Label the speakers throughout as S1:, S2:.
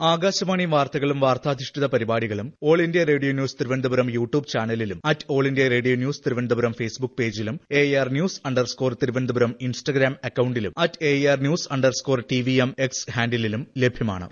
S1: ആകാശവാണി വാർത്തകളും വാർത്താധിഷ്ഠിത പരിപാടികളും all India radio news Thiruvananthapuram YouTube ചാനലിലും all India radio news Thiruvananthapuram Facebook പേജിലും AR News_ തിരുവനന്തപുരം ഇൻസ്റ്റഗ്രാം അക്കൌണ്ടിലും AR News_TVM X ഹാൻഡിലും ലഭ്യമാണ്.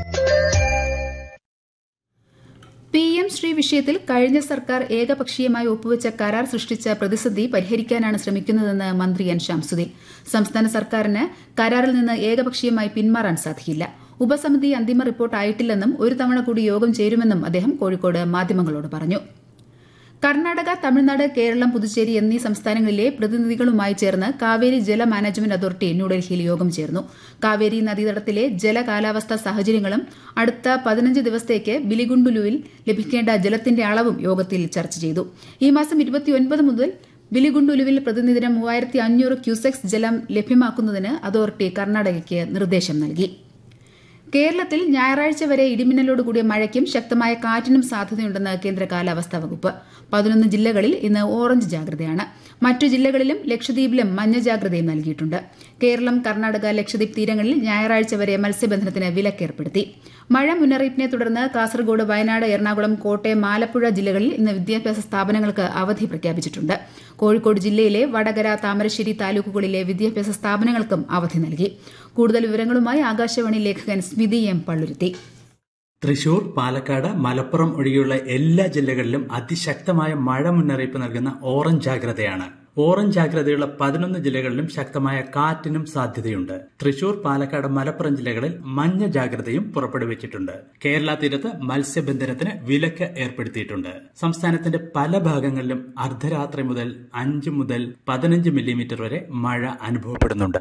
S2: PM ശ്രീ വിഷയത്തിൽ കഴിഞ്ഞ സർക്കാർ ഏകപക്ഷീയമായി ഒപ്പുവച്ച കരാർ സൃഷ്ടിച്ച പ്രതിസന്ധി പരിഹരിക്കാനാണ് ശ്രമിക്കുന്നതെന്ന് മന്ത്രി N. ശംസുദ്ദീൻ. സംസ്ഥാന സർക്കാരിന് കരാറിൽ നിന്ന് ഏകപക്ഷീയമായി പിന്മാറാൻ സാധിക്കില്ല. ഉപസമിതി അന്തിമ റിപ്പോർട്ട് ആയിട്ടില്ലെന്നും ഒരു തവണ കൂടി യോഗം ചേരുമെന്നും അദ്ദേഹം കോഴിക്കോട് മാധ്യമങ്ങളോട് പറഞ്ഞു. കർണാടക, തമിഴ്നാട്, കേരളം, പുതുച്ചേരി എന്നീ സംസ്ഥാനങ്ങളിലെ പ്രതിനിധികളുമായി ചേർന്ന് കാവേരി ജല മാനേജ്മെന്റ് അതോറിറ്റി ന്യൂഡൽഹിയിൽ യോഗം ചേർന്നു. കാവേരി നദീതടത്തിലെ ജല കാലാവസ്ഥാ സാഹചര്യങ്ങളും അടുത്ത 15 ദിവസത്തേക്ക് ബിലിഗുണ്ടുലുവിൽ ലഭിക്കേണ്ട ജലത്തിന്റെ അളവും യോഗത്തിൽ ചർച്ച ചെയ്തു. ഈ മാസം 29 മുതൽ ബിലിഗുണ്ടുലുവിൽ പ്രതിദിനം 3500 ക്യൂസെക്സ് ജലം ലഭ്യമാക്കുന്നതിന് അതോറിറ്റി കർണാടകയ്ക്ക് നിർദ്ദേശം നൽകി. കേരളത്തിൽ ഞായറാഴ്ച വരെ ഇടിമിന്നലോടുകൂടിയ മഴയ്ക്കും ശക്തമായ കാറ്റിനും സാധ്യതയുണ്ടെന്ന് കേന്ദ്ര കാലാവസ്ഥാ വകുപ്പ്. 11 ജില്ലകളിൽ ഇന്ന് ഓറഞ്ച് ജാഗ്രതയാണ്. മറ്റു ജില്ലകളിലും ലക്ഷദ്വീപിലും മഞ്ഞ ജാഗ്രതയും നൽകിയിട്ടുണ്ട്. കേരളം, കർണാടക, ലക്ഷദ്വീപ് തീരങ്ങളിൽ ഞായറാഴ്ച വരെ മത്സ്യബന്ധനത്തിന് വിലക്കേർപ്പെടുത്തി. മഴ മുന്നറിയിപ്പിനെ തുടർന്ന് കാസർഗോഡ്, വയനാട്, എറണാകുളം, കോട്ടയം, ആലപ്പുഴ ജില്ലകളിൽ ഇന്ന് വിദ്യാഭ്യാസ സ്ഥാപനങ്ങൾക്ക് അവധി പ്രഖ്യാപിച്ചിട്ടുണ്ട്. കോഴിക്കോട് ജില്ലയിലെ വടകര, താമരശ്ശേരി താലൂക്കുകളിലെ വിദ്യാഭ്യാസ സ്ഥാപനങ്ങൾക്കും അവധി നൽകി. കൂടുതൽ വിവരങ്ങളുമായി ആകാശവാണി ലേഖകൻ സ്മിതി M. പള്ളുരുത്തി.
S3: തൃശൂർ, പാലക്കാട്, മലപ്പുറം ഒഴികെയുള്ള എല്ലാ ജില്ലകളിലും അതിശക്തമായ മഴ മുന്നറിയിപ്പ് നൽകുന്ന ഓറഞ്ച് ജാഗ്രതയാണ്. ഓറഞ്ച് ജാഗ്രതയുള്ള 11 ജില്ലകളിലും ശക്തമായ കാറ്റിനും സാധ്യതയുണ്ട്. തൃശൂർ, പാലക്കാട്, മലപ്പുറം ജില്ലകളിൽ മഞ്ഞ ജാഗ്രതയും പുറപ്പെടുവിച്ചിട്ടുണ്ട്. കേരള തീരത്ത് മത്സ്യബന്ധനത്തിന് വിലക്ക് ഏർപ്പെടുത്തിയിട്ടുണ്ട്. സംസ്ഥാനത്തിന്റെ പല ഭാഗങ്ങളിലും അർദ്ധരാത്രി മുതൽ 5 മുതൽ 15 മില്ലിമീറ്റർ വരെ മഴ അനുഭവപ്പെടുന്നുണ്ട്.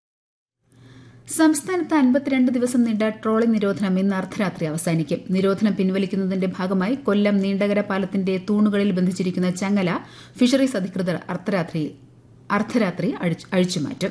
S2: സംസ്ഥാനത്ത് 52 ദിവസം നീണ്ട ട്രോളിംഗ് നിരോധനം ഇന്ന് അർദ്ധരാത്രി അവസാനിക്കും. നിരോധനം പിൻവലിക്കുന്നതിന്റെ ഭാഗമായി കൊല്ലം നീണ്ടകര പാലത്തിന്റെ തൂണുകളിൽ ബന്ധിച്ചിരിക്കുന്ന ചങ്ങല ഫിഷറീസ് അധികൃതർ അർദ്ധരാത്രി അഴിച്ചുമാറ്റും.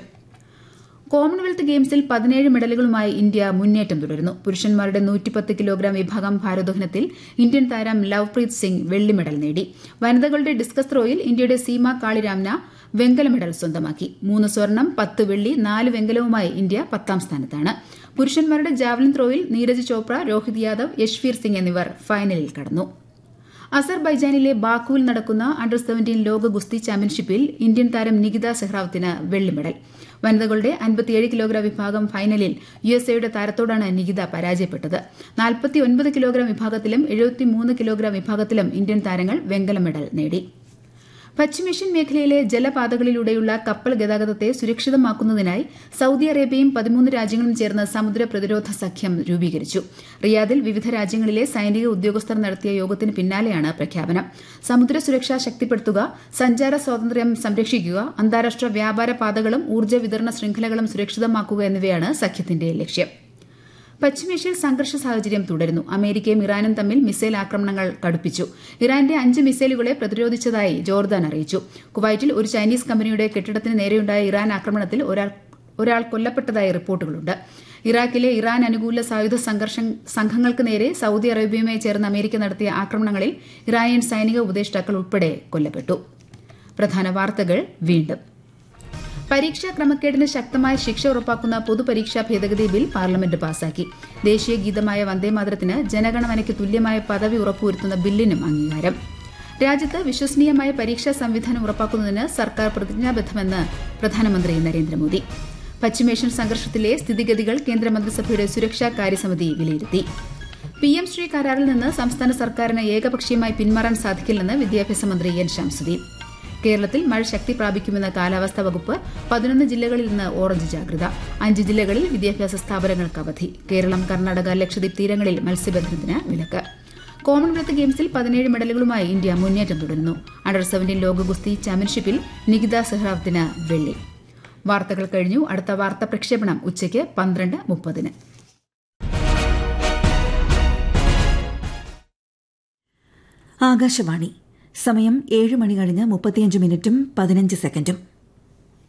S2: കോമൺവെൽത്ത് ഗെയിംസിൽ 17 മെഡലുകളുമായി ഇന്ത്യ മുന്നേറ്റം തുടരുന്നു. പുരുഷന്മാരുടെ 110 കിലോഗ്രാം വിഭാഗം ഭാരോദ്വഹനത്തിൽ ഇന്ത്യൻ താരം ലവ്പ്രീത് സിംഗ് വെള്ളി മെഡൽ നേടി. വനിതകളുടെ ഡിസ്കസ് ത്രോയിൽ ഇന്ത്യയുടെ സീമ കാളിരാംന വെങ്കല മെഡൽ സ്വന്തമാക്കി. 3 സ്വർണം, 10 വെള്ളി, 4 വെങ്കലവുമായി ഇന്ത്യ 10ാം സ്ഥാനത്താണ്. പുരുഷന്മാരുടെ ജാവലിൻ ത്രോയിൽ നീരജ് ചോപ്ര, രോഹിത് യാദവ്, യശ്വീർ സിംഗ് എന്നിവർ ഫൈനലിൽ കടന്നു. അസർബൈജാനിലെ ബാക്കുവിൽ നടക്കുന്ന അണ്ടർ 17 ലോക ഗുസ്തി ചാമ്പ്യൻഷിപ്പിൽ ഇന്ത്യൻ താരം നികിത സെഹ്റാവത്തിന് വെള്ളി മെഡൽ. വനിതകളുടെ 57 കിലോഗ്രാം വിഭാഗം ഫൈനലിൽ USA താരത്തോടാണ് നികിത പരാജയപ്പെട്ടത്. 49 കിലോഗ്രാം വിഭാഗത്തിലും 73 കിലോഗ്രാം വിഭാഗത്തിലും ഇന്ത്യൻ താരങ്ങൾ വെങ്കല മെഡൽ നേടി. പശ്ചിമേഷ്യൻ മേഖലയിലെ ജലപാതകളിലൂടെയുള്ള കപ്പൽ ഗതാഗതത്തെ സുരക്ഷിതമാക്കുന്നതിനായി സൌദി അറേബ്യയും 13 രാജ്യങ്ങളും ചേർന്ന് സമുദ്ര പ്രതിരോധ സഖ്യം രൂപീകരിച്ചു. റിയാദിൽ വിവിധ രാജ്യങ്ങളിലെ സൈനിക ഉദ്യോഗസ്ഥർ നടത്തിയ യോഗത്തിന് പിന്നാലെയാണ് പ്രഖ്യാപനം. സമുദ്ര സുരക്ഷ ശക്തിപ്പെടുത്തുക, സഞ്ചാര സ്വാതന്ത്ര്യം സംരക്ഷിക്കുക, അന്താരാഷ്ട്ര വ്യാപാര പാതകളും ഊർജ്ജ വിതരണ ശൃംഖലകളും സുരക്ഷിതമാക്കുക എന്നിവയാണ് സഖ്യത്തിന്റെ ലക്ഷ്യം. പശ്ചിമേഷ്യയിൽ സംഘർഷ സാഹചര്യം തുടരുന്നു. അമേരിക്കയും ഇറാനും തമ്മിൽ മിസൈൽ ആക്രമണങ്ങൾ കടുപ്പിച്ചു. ഇറാന്റെ 5 മിസൈലുകളെ പ്രതിരോധിച്ചതായി ജോർദാൻ അറിയിച്ചു. കുവൈറ്റിൽ ഒരു ചൈനീസ് കമ്പനിയുടെ കെട്ടിടത്തിന് നേരെയുണ്ടായ ഇറാൻ ആക്രമണത്തിൽ ഒരാൾ കൊല്ലപ്പെട്ടതായി റിപ്പോർട്ടുകളുണ്ട്. ഇറാഖിലെ ഇറാൻ അനുകൂല സായുധ സംഘങ്ങൾക്ക് നേരെ സൌദി അറേബ്യയുമായി ചേർന്ന് അമേരിക്ക നടത്തിയ ആക്രമണങ്ങളിൽ ഇറാനിയൻ സൈനിക ഉപദേഷ്ടാക്കൾ ഉൾപ്പെടെ കൊല്ലപ്പെട്ടു. പ്രധാന വാർത്തകൾ വീണ്ടും. പരീക്ഷാ ക്രമക്കേടിന് ശക്തമായ ശിക്ഷ ഉറപ്പാക്കുന്ന പൊതുപരീക്ഷാ ഭേദഗതി ബിൽ പാർലമെന്റ് പാസാക്കി. ദേശീയ ഗീതമായ വന്ദേമാതരത്തിന് ജനഗണമനയ്ക്ക് തുല്യമായ പദവി ഉറപ്പുവരുത്തുന്ന ബില്ലിനും അംഗീകാരം. രാജ്യത്ത് വിശ്വസനീയമായ പരീക്ഷാ സംവിധാനം ഉറപ്പാക്കുന്നതിന് സർക്കാർ പ്രതിജ്ഞാബദ്ധമെന്ന് പ്രധാനമന്ത്രി നരേന്ദ്രമോദി. പശ്ചിമേഷ്യൻ സംഘർഷത്തിലെ സ്ഥിതിഗതികൾ കേന്ദ്രമന്ത്രിസഭയുടെ സുരക്ഷാ കാര്യസമിതി വിലയിരുത്തി. PM ശ്രീ കരാറിൽ നിന്ന് സംസ്ഥാന സർക്കാരിന് ഏകപക്ഷീയമായി പിന്മാറാൻ സാധിക്കില്ലെന്ന് വിദ്യാഭ്യാസ മന്ത്രി N. ശംസുദ്ദീൻ. കേരളത്തിൽ മഴ ശക്തി പ്രാപിക്കുമെന്ന് കാലാവസ്ഥാ വകുപ്പ്. 11 ജില്ലകളിൽ ഇന്ന് ഓറഞ്ച് ജാഗ്രത. 5 ജില്ലകളിൽ വിദ്യാഭ്യാസ സ്ഥാപനങ്ങൾക്ക് അവധി. കേരളം, കർണാടക, ലക്ഷദ്വീപ് തീരങ്ങളിൽ മത്സ്യബന്ധനത്തിന് വിലക്ക്. കോമൺവെൽത്ത് ഗെയിംസിൽ 17 മെഡലുകളുമായി ഇന്ത്യ മുന്നേറ്റം തുടരുന്നു. അണ്ടർ 17 ലോക ഗുസ്തി ചാമ്പ്യൻഷിപ്പിൽ നികിത സെഹ്റാവത്തിന് വെള്ളി. വാർത്തകൾ കഴിഞ്ഞു. അടുത്ത വാർത്താ പ്രക്ഷേപണം ഉച്ചയ്ക്ക് 12:30.
S4: ആകാശവാണി. സമയം 7 മണി കഴിഞ്ഞ് 35 മിനിറ്റും 15 സെക്കൻഡും.